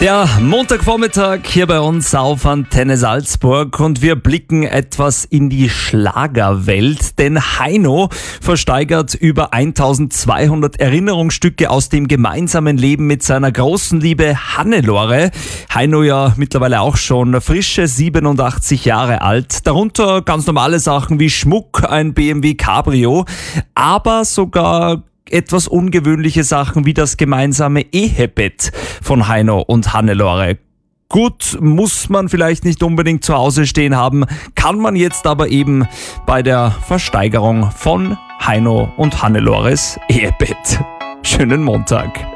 Ja, Montagvormittag hier bei uns auf Antenne Salzburg und wir blicken etwas in die Schlagerwelt, denn Heino versteigert über 1200 Erinnerungsstücke aus dem gemeinsamen Leben mit seiner großen Liebe Hannelore. Heino ja mittlerweile auch schon frische 87 Jahre alt, darunter ganz normale Sachen wie Schmuck, ein BMW Cabrio, aber sogar etwas ungewöhnliche Sachen wie das gemeinsame Ehebett von Heino und Hannelore. Gut, muss man vielleicht nicht unbedingt zu Hause stehen haben, kann man jetzt aber eben bei der Versteigerung von Heino und Hannelores Ehebett. Schönen Montag.